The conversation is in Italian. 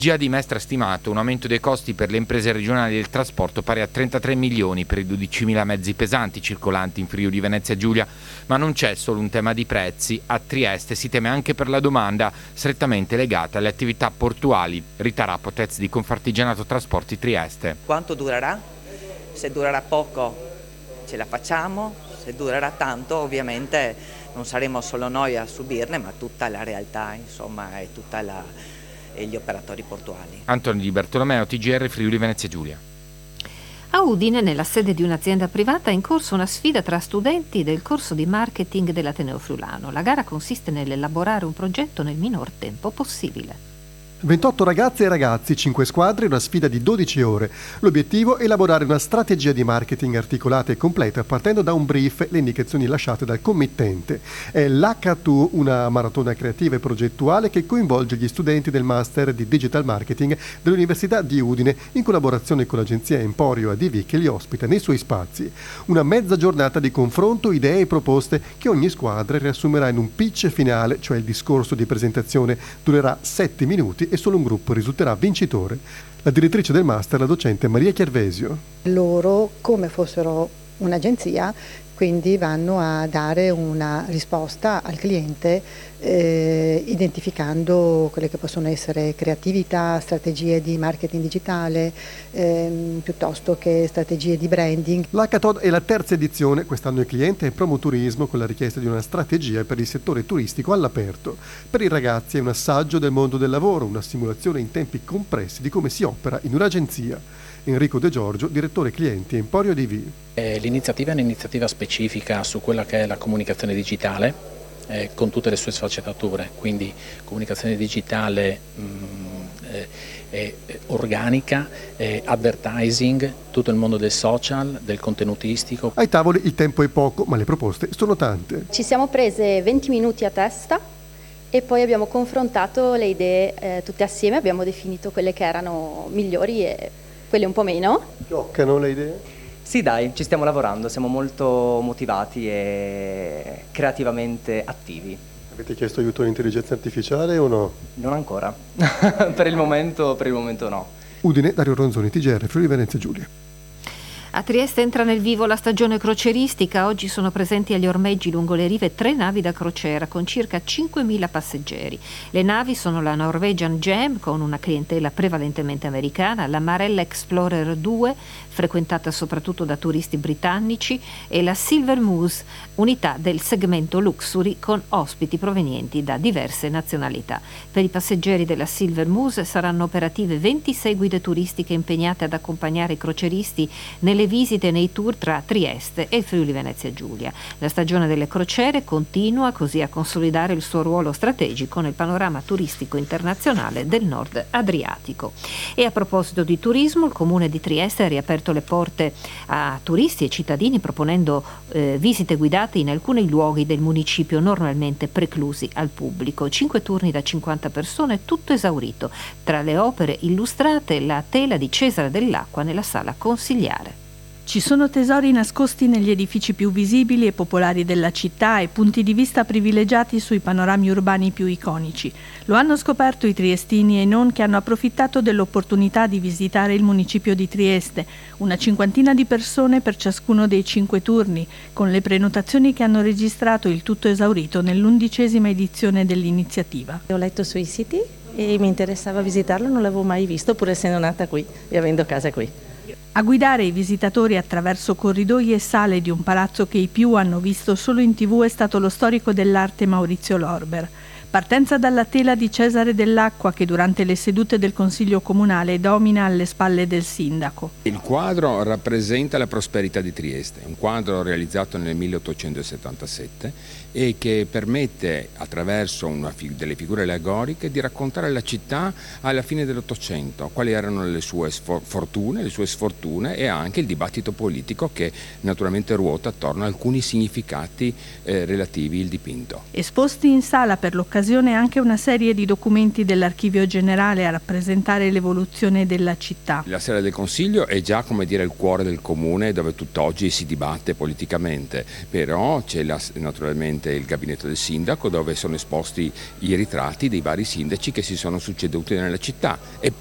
Già di Mestre ha stimato un aumento dei costi per le imprese regionali del trasporto pari a 33 milioni per i 12.000 mezzi pesanti circolanti in Friuli Venezia Giulia, ma non c'è solo un tema di prezzi. A Trieste si teme anche per la domanda strettamente legata alle attività portuali. Rita Rapotez di Confartigianato Trasporti Trieste. Quanto durerà? Se durerà poco ce la facciamo, se durerà tanto ovviamente non saremo solo noi a subirne, ma tutta la realtà, insomma, e gli operatori portuali. Antonio Di Bertolomeo, TGR Friuli Venezia Giulia. A Udine, nella sede di un'azienda privata, è in corso una sfida tra studenti del corso di marketing dell'Ateneo Friulano. La gara consiste nell'elaborare un progetto nel minor tempo possibile. 28 ragazze e ragazzi, 5 squadre, una sfida di 12 ore. L'obiettivo è elaborare una strategia di marketing articolata e completa partendo da un brief e le indicazioni lasciate dal committente. È l'H2, una maratona creativa e progettuale che coinvolge gli studenti del Master di Digital Marketing dell'Università di Udine in collaborazione con l'agenzia Emporio ADV che li ospita nei suoi spazi. Una mezza giornata di confronto, idee e proposte che ogni squadra riassumerà in un pitch finale, cioè il discorso di presentazione durerà 7 minuti e solo un gruppo risulterà vincitore. La direttrice del master, la docente Maria Chiarvesio. Loro, come fossero un'agenzia, quindi vanno a dare una risposta al cliente identificando quelle che possono essere creatività, strategie di marketing digitale, piuttosto che strategie di branding. L'Hackathon è la terza edizione, quest'anno il cliente è Promoturismo con la richiesta di una strategia per il settore turistico all'aperto. Per i ragazzi è un assaggio del mondo del lavoro, una simulazione in tempi compressi di come si opera in un'agenzia. Enrico De Giorgio, direttore clienti Emporio ADV. L'iniziativa è un'iniziativa specifica su quella che è la comunicazione digitale con tutte le sue sfaccettature, quindi comunicazione digitale organica, advertising, tutto il mondo del social, del contenutistico. Ai tavoli il tempo è poco, ma le proposte sono tante. Ci siamo prese 20 minuti a testa e poi abbiamo confrontato le idee tutte assieme, abbiamo definito quelle che erano migliori e quelle un po' meno. Fioccano le idee? Sì dai, ci stiamo lavorando, siamo molto motivati e creativamente attivi. Avete chiesto aiuto all'intelligenza artificiale o no? Non ancora, per il momento no. Udine, Dario Ronzoni, TGR, Friuli Venezia Giulia. A Trieste entra nel vivo la stagione crocieristica. Oggi sono presenti agli ormeggi lungo le rive 3 navi da crociera con circa 5.000 passeggeri. Le navi sono la Norwegian Gem, con una clientela prevalentemente americana, la Marella Explorer 2, frequentata soprattutto da turisti britannici, e la Silver Moose, unità del segmento Luxury con ospiti provenienti da diverse nazionalità. Per i passeggeri della Silver Moose saranno operative 26 guide turistiche impegnate ad accompagnare i crocieristi nelle visite e nei tour tra Trieste e il Friuli Venezia Giulia. La stagione delle crociere continua così a consolidare il suo ruolo strategico nel panorama turistico internazionale del Nord Adriatico. E a proposito di turismo, il Comune di Trieste ha riaperto le porte a turisti e cittadini proponendo visite guidate in alcuni luoghi del municipio normalmente preclusi al pubblico. 5 turni da 50 persone, tutto esaurito. Tra le opere illustrate la tela di Cesare dell'Acqua nella sala consigliare. Ci sono tesori nascosti negli edifici più visibili e popolari della città e punti di vista privilegiati sui panorami urbani più iconici. Lo hanno scoperto i triestini e non, che hanno approfittato dell'opportunità di visitare il municipio di Trieste, una cinquantina di persone per ciascuno dei 5 turni, con le prenotazioni che hanno registrato il tutto esaurito nell'11ª edizione dell'iniziativa. Ho letto sui siti e mi interessava visitarlo, non l'avevo mai visto pur essendo nata qui e avendo casa qui. A guidare i visitatori attraverso corridoi e sale di un palazzo che i più hanno visto solo in TV è stato lo storico dell'arte Maurizio Lorber. Partenza dalla tela di Cesare dell'Acqua che durante le sedute del Consiglio Comunale domina alle spalle del sindaco. Il quadro rappresenta la prosperità di Trieste, un quadro realizzato nel 1877 e che permette, attraverso delle figure allegoriche, di raccontare la città alla fine dell'Ottocento, quali erano le sue fortune, le sue sfortune e anche il dibattito politico che naturalmente ruota attorno a alcuni significati relativi al dipinto. Esposti in sala per l'occasione occasione anche una serie di documenti dell'Archivio Generale a rappresentare l'evoluzione della città. La sede del Consiglio è già, come dire, il cuore del comune dove tutt'oggi si dibatte politicamente, però c'è naturalmente il gabinetto del sindaco dove sono esposti i ritratti dei vari sindaci che si sono succeduti nella città, e